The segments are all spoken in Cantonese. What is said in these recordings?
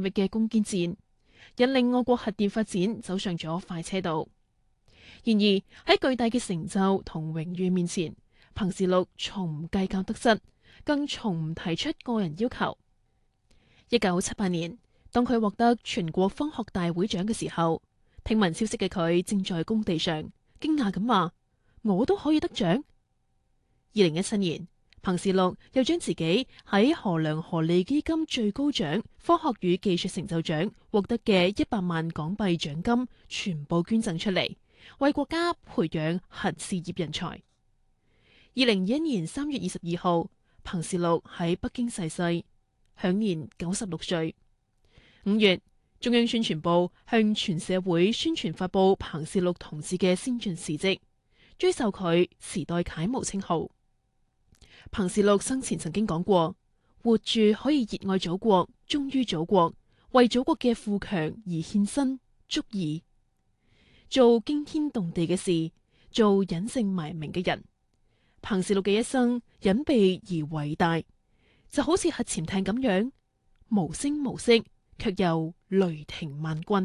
領域嘅攻堅戰，引領我國核電發展走上咗快車道。然而喺巨大嘅成就同榮譽面前，彭氏祿從唔計較得失，更從唔提出個人要求。1978年，當佢獲得全國科學大會獎嘅時候，聽聞消息嘅佢正在工地上，驚訝咁話：我都可以得獎。2017年，彭氏祿又將自己喺何良荷利基金最高獎科學與技術成就獎獲得嘅100萬港幣獎金全部捐贈出嚟，為國家培養核事業人才。2021年3月22號，彭氏祿喺北京逝世，享年96歲。5月，中央宣傳部向全社會宣傳發布彭氏祿同志嘅先進事蹟，追授佢時代楷模稱號。彭氏祿生前曾經講過：活住可以熱愛祖國，忠於祖國，為祖國嘅富強而獻身，足矣。做驚天動地嘅事，做隱姓埋名嘅人。彭氏祿嘅一生隱秘而偉大，就好似核潛艇咁樣，無聲無息，卻又雷霆萬鈞。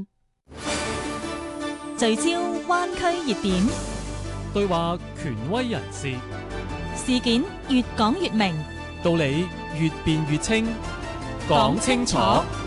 聚焦灣區熱點， 對話權威人士， 事件越講越明， 道理越辯越清，講清楚。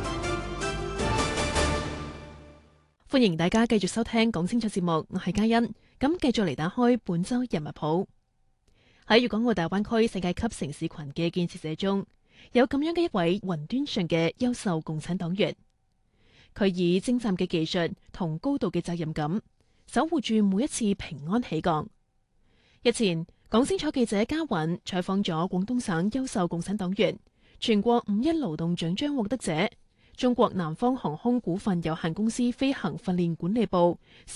歡迎大家繼續收聽講清楚節目，我係嘉欣。咁繼續嚟打開本周人物譜。喺粵港澳大灣區世界級城市群嘅建設者中，有咁樣嘅一位雲端上嘅優秀共產黨員，佢以精湛嘅技術同高度嘅責任感，守護住每一次平安喜降。日前，講清楚記者嘉允採訪咗廣東省優秀共產黨員、全國5·1勞動獎章獲得者、中國南方航空股份有限公司飛行訓練管理部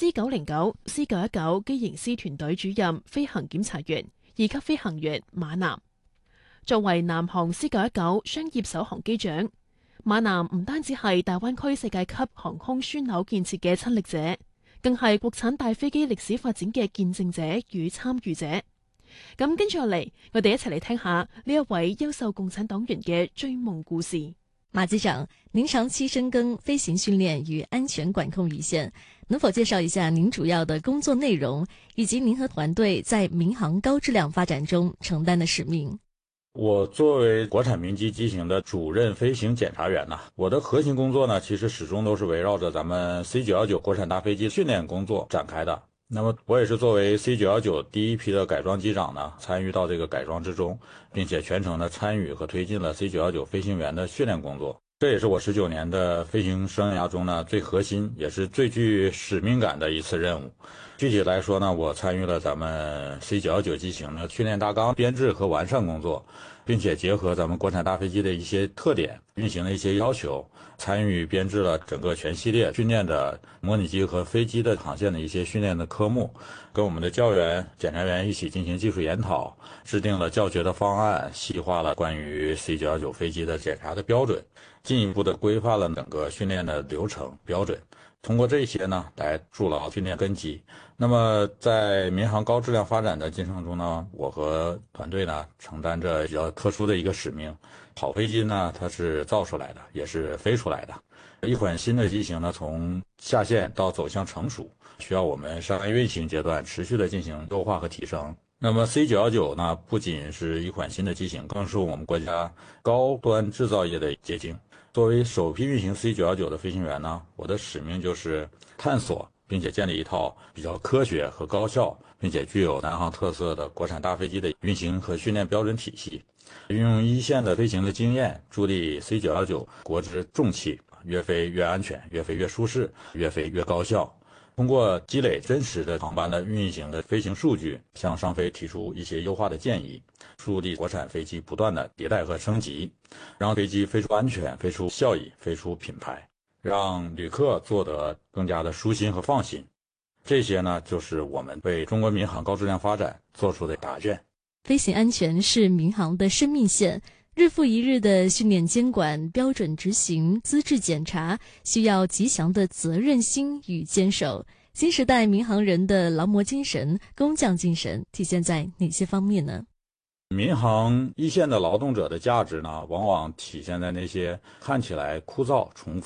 C909、C919 機型師團隊主任飛行檢查員2級飛行員馬南。作為南航 C919 商業首航機長，馬南唔單止係大灣區世界級航空樞紐建設嘅親歷者，更係國產大飛機歷史發展嘅見證者與參與者。咁跟住落嚟，我哋一齊嚟聽下呢一位優秀共產黨員嘅追夢故事。 馬機長，您長期深耕飛行訓練與安全管控一線，能否介紹一下您主要的工作內容，以及您和團隊在民航高質量發展中承擔的使命？ 我作為國產民機機型的主任飛行檢查員呢，我的核心工作呢，其實始終都是圍繞着咱們 C919 國產大飛機訓練工作展開的。那麼我也是作為 C919 第一批的改裝機長呢，參與到這個改裝之中，並且全程的參與和推進了 C919 飛行員的訓練工作。這也是我19年的飛行生涯中呢，最核心也是最具使命感的一次任務。具體來說呢，我參與了咱們 C919 機型的訓練大綱編制和完善工作，並且結合咱們國產大飛機的一些特點、運行的一些要求，參與編制了整個全系列訓練的模擬機和飛機的航線的一些訓練的科目，跟我們的教員、檢查員一起進行技術研討，制定了教學的方案，細化了關於 C919 飛機的檢查的標準，進一步的規範了整個訓練的流程標準。通過這些呢，來築牢訓練根基。那麼在民航高質量發展的進程中呢，我和團隊呢承擔着比較特殊的一個使命。好飛機呢，它是造出來的，也是飛出來的。一款新的機型呢，從下線到走向成熟，需要我們商業運行階段持續的進行優化和提升。那麼 C919 呢，不僅是一款新的機型，更是我們國家高端製造業的結晶。作為首批運行 C919 的飛行員呢，我的使命就是探索並且建立一套比較科學和高效，並且具有南航特色的國產大飛機的運行和訓練標準體系，運用一線的飛行的經驗，助力 C919 國之重器越飛越安全，越飛越舒適，越飛越高效。通過積累真實的航班的運行的飛行數據，向上飛提出一些優化的建議，助力國產飛機不斷的迭代和升級，讓飛機飛出安全、飛出效益、飛出品牌，讓旅客坐得更加的舒心和放心。這些呢，就是我們為中國民航高質量發展做出的答卷。 飛行安全是民航的生命線，日復一日的訓練監管、標準執行、資質檢查，需要極強的責任心與堅守。新時代民航人的勞模精神、工匠精神體現在哪些方面呢？ 民航一線的勞動者的價值呢，往往體現在那些看起來枯燥重複